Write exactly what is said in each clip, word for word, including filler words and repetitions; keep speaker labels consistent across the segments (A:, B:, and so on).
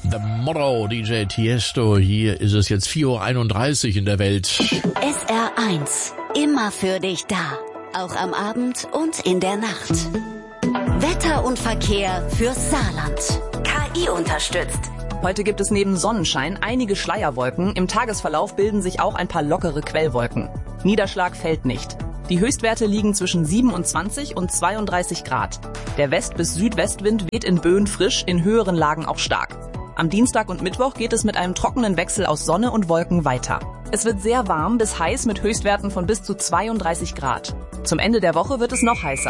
A: The Motto, D J Tiesto. Hier ist es jetzt vier Uhr einunddreißig in der Welt.
B: S R eins. Immer für dich da. Auch am Abend und in der Nacht. Wetter und Verkehr fürs Saarland. K I unterstützt.
C: Heute gibt es neben Sonnenschein einige Schleierwolken. Im Tagesverlauf bilden sich auch ein paar lockere Quellwolken. Niederschlag fällt nicht. Die Höchstwerte liegen zwischen siebenundzwanzig und zweiunddreißig Grad. Der West- bis Südwestwind weht in Böen frisch, in höheren Lagen auch stark. Am Dienstag und Mittwoch geht es mit einem trockenen Wechsel aus Sonne und Wolken weiter. Es wird sehr warm bis heiß mit Höchstwerten von bis zu zweiunddreißig Grad. Zum Ende der Woche wird es noch heißer.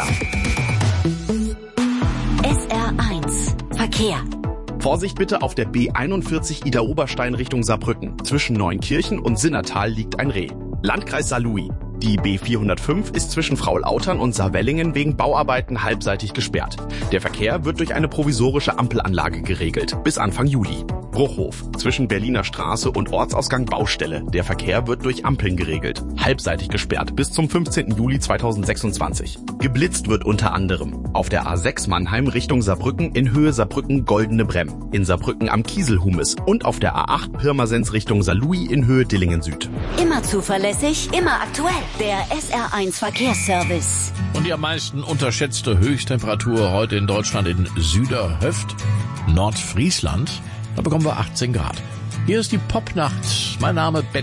B: S R eins. Verkehr.
D: Vorsicht bitte auf der B einundvierzig Idar-Oberstein Richtung Saarbrücken. Zwischen Neunkirchen und Sinnertal liegt ein Reh. Landkreis Saarlouis. Die B vierhundertfünf ist zwischen Fraulautern und Saarwellingen wegen Bauarbeiten halbseitig gesperrt. Der Verkehr wird durch eine provisorische Ampelanlage geregelt, bis Anfang Juli. Bruchhof, zwischen Berliner Straße und Ortsausgang Baustelle. Der Verkehr wird durch Ampeln geregelt, halbseitig gesperrt, bis zum fünfzehnten Juli zweitausendsechsundzwanzig. Geblitzt wird unter anderem auf der A sechs Mannheim Richtung Saarbrücken in Höhe Saarbrücken-Goldene Bremm, in Saarbrücken am Kieselhumis und auf der A acht Pirmasens Richtung Saarlouis in Höhe Dillingen Süd.
B: Immer zuverlässig, immer aktuell. Der S R eins Verkehrsservice.
A: Und die am meisten unterschätzte Höchsttemperatur heute in Deutschland in Süderhöft, Nordfriesland. Da bekommen wir achtzehn Grad. Hier ist die Popnacht. Mein Name Ben.